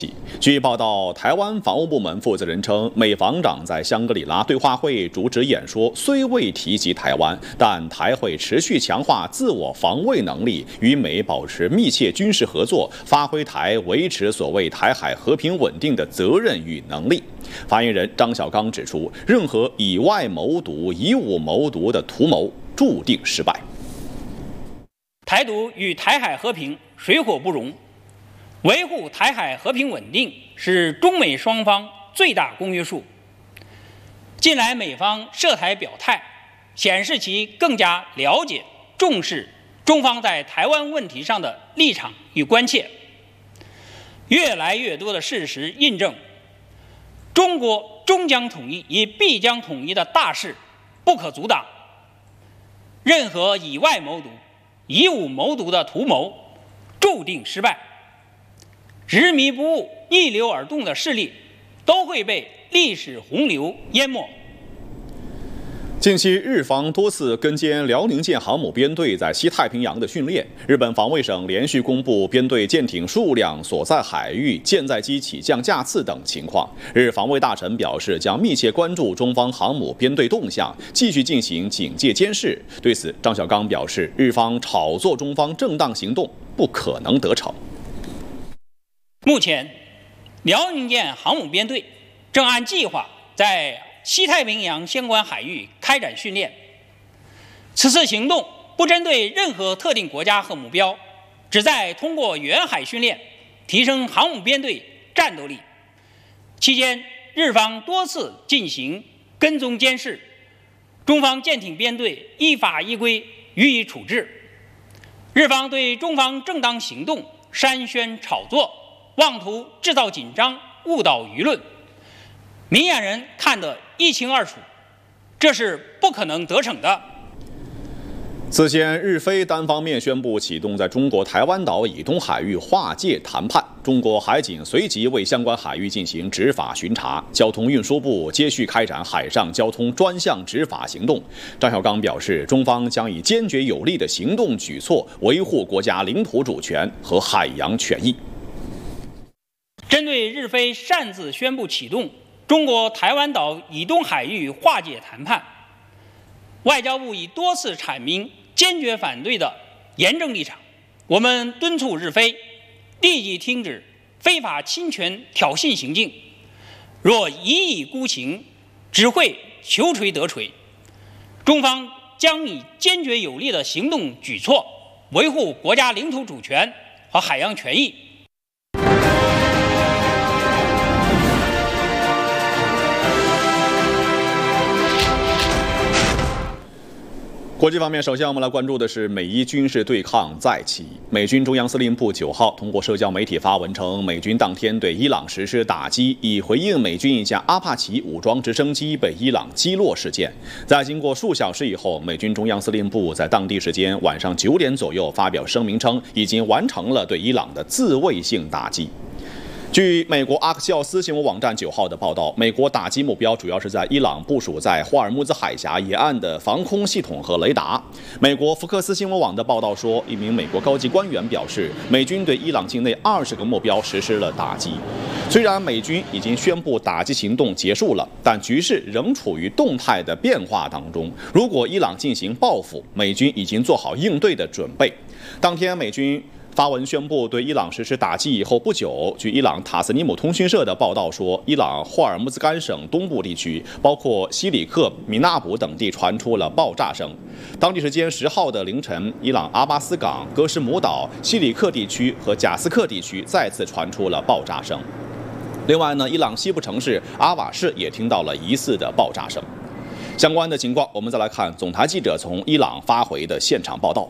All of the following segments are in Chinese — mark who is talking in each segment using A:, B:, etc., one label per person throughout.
A: 据报道，台湾防务部门负责人称，美防长在香格里拉对话会主旨演说虽未提及台湾，但台会持续强化自我防卫能力，与美保持密切军事合作，发挥台维持所谓台海和平稳定的责任与能力。发言人张晓刚指出，任何以外谋独、以武谋独的图谋注定失败。
B: 台独与台海和平水火不容。维护台海和平稳定是中美双方最大公约数。近来美方涉台表态，显示其更加了解、重视中方在台湾问题上的立场与关切。越来越多的事实印证，中国终将统一也必将统一的大势不可阻挡。任何以外谋独、以武谋独的图谋注定失败。执迷不悟、逆流而动的势力都会被历史洪流淹没。
A: 近期，日方多次跟监辽宁舰航母编队在西太平洋的训练。日本防卫省连续公布编队舰艇数量、所在海域、舰载机起降架次等情况。日防卫大臣表示，将密切关注中方航母编队动向，继续进行警戒监视。对此，张晓刚表示，日方炒作中方正当行动不可能得逞。
B: 目前，辽宁舰航母编队正按计划在西太平洋相关海域开展训练。此次行动不针对任何特定国家和目标，旨在通过远海训练提升航母编队战斗力。期间，日方多次进行跟踪监视，中方舰艇编队依法依规予以处置。日方对中方正当行动煽宣炒作，妄图制造紧张、误导舆论，明眼人看得一清二楚，这是不可能得逞的。
A: 此前，日菲单方面宣布启动在中国台湾岛以东海域划界谈判，中国海警随即为相关海域进行执法巡查，交通运输部接续开展海上交通专项执法行动。张晓刚表示，中方将以坚决有力的行动举措维护国家领土主权和海洋权益。
B: 针对日菲擅自宣布启动中国台湾岛以东海域划界谈判，外交部已多次阐明坚决反对的严正立场。我们敦促日菲立即停止非法侵权挑衅行径，若一意孤行，只会求锤得锤。中方将以坚决有力的行动举措维护国家领土主权和海洋权益。
A: 国际方面，首先我们来关注的是美伊军事对抗再起。美军中央司令部9号通过社交媒体发文称，美军当天对伊朗实施打击，以回应美军一架阿帕奇武装直升机被伊朗击落事件。在经过数小时以后，美军中央司令部在当地时间晚上9点左右发表声明称，已经完成了对伊朗的自卫性打击。据美国阿克西奥斯新闻网站9号的报道，美国打击目标主要是在伊朗部署在霍尔木兹海峡沿岸的防空系统和雷达。美国福克斯新闻网的报道说，一名美国高级官员表示，美军对伊朗境内20个目标实施了打击。虽然美军已经宣布打击行动结束了，但局势仍处于动态的变化当中。如果伊朗进行报复，美军已经做好应对的准备。当天，美军发文宣布对伊朗实施打击以后不久，据伊朗塔斯尼姆通讯社的报道说，伊朗霍尔木兹干省东部地区，包括西里克、米纳卜等地传出了爆炸声。当地时间10号的凌晨，伊朗阿巴斯港、戈什姆岛、西里克地区和贾斯克地区再次传出了爆炸声。另外呢，伊朗西部城市阿瓦市也听到了疑似的爆炸声。相关的情况，我们再来看总台记者从伊朗发回的现场报道。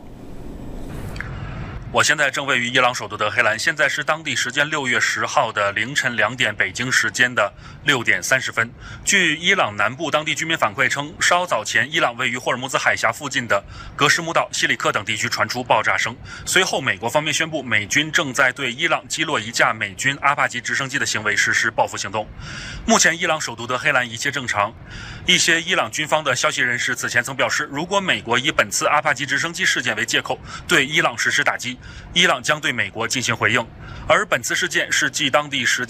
C: 我现在正位于伊朗首都德黑兰，现在是当地时间6月10号的凌晨2点，北京时间的6点30分。据伊朗南部当地居民反馈称，稍早前，伊朗位于霍尔木兹海峡附近的格什姆岛、西里克等地区传出爆炸声。随后，美国方面宣布，美军正在对伊朗击落一架美军阿帕奇直升机的行为实施报复行动。目前，伊朗首都德黑兰一切正常。一些伊朗军方的消息人士此前曾表示，如果美国以本次阿帕奇直升机事件为借口对伊朗实施打击，伊朗将对美国进行回应。而本次事件是继当地时间